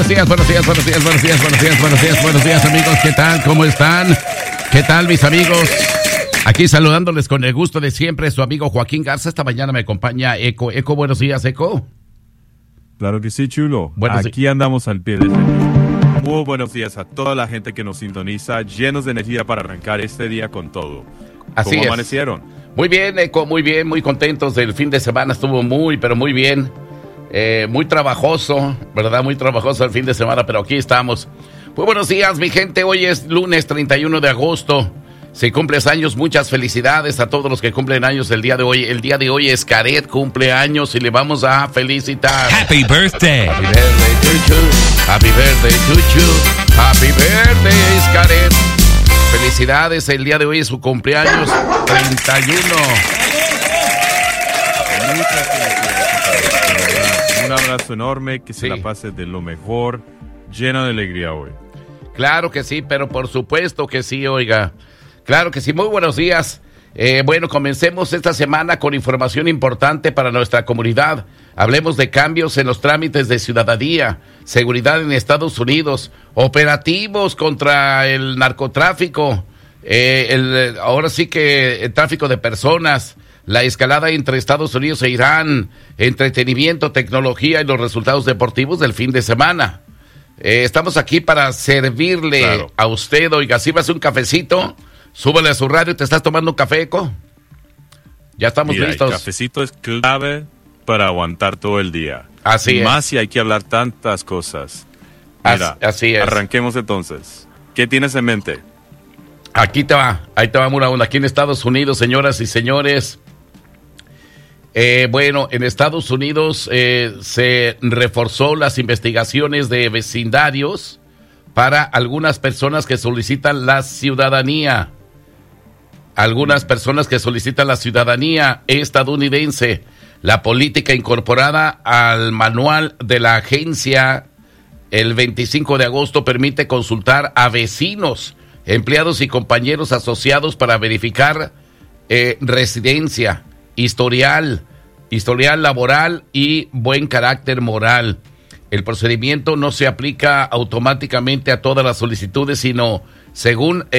Buenos días, amigos. ¿Qué tal? ¿Cómo están? ¿Qué tal, mis amigos? Aquí saludándoles con el gusto de siempre, su amigo Joaquín Garza. Esta mañana me acompaña Eco. Eco, buenos días, Eco. Claro que sí, chulo. Aquí andamos al pie de cañón. Muy buenos días a toda la gente que nos sintoniza, llenos de energía para arrancar este día con todo. Así ¿Cómo es. amanecieron? Muy bien, Eco, muy bien, muy contentos del fin de semana. Estuvo muy bien. Muy trabajoso, ¿verdad? Muy trabajoso el fin de semana, pero aquí estamos. Muy buenos días, mi gente. Hoy es lunes 31 de agosto. Si cumples años, muchas felicidades a todos los que cumplen años el día de hoy. El día de hoy es Caret, cumple años y le vamos a felicitar. Happy birthday. Happy birthday to you. Happy birthday to you. Happy birthday, Caret. Felicidades, el día de hoy es su cumpleaños 31. Muchas felicidades. Un abrazo enorme, que se la pase de lo mejor, llena de alegría hoy. Claro que sí, pero por supuesto que sí, oiga. Claro que sí, muy buenos días. Bueno, comencemos esta semana con información importante para nuestra comunidad. Hablemos de cambios en los trámites de ciudadanía, seguridad en Estados Unidos, operativos contra el narcotráfico, ahora sí que el tráfico de personas, la escalada entre Estados Unidos e Irán, entretenimiento, tecnología y los resultados deportivos del fin de semana. Estamos aquí para servirle a usted. Oiga, si vas a un cafecito, súbele a su radio. ¿Te estás tomando un café, Eco? Ya estamos listos. El cafecito es clave para aguantar todo el día. Así es. Más si hay que hablar tantas cosas. Mira, así es. Arranquemos entonces. ¿Qué tienes en mente? Aquí te va, ahí te va una onda. Aquí en Estados Unidos, señoras y señores. Bueno, en Estados Unidos se reforzó las investigaciones de vecindarios para algunas personas que solicitan la ciudadanía. Algunas personas que solicitan la ciudadanía estadounidense. La política incorporada al manual de la agencia el 25 de agosto permite consultar a vecinos, empleados y compañeros asociados para verificar residencia, historial laboral y buen carácter moral. El procedimiento no se aplica automáticamente a todas las solicitudes, sino según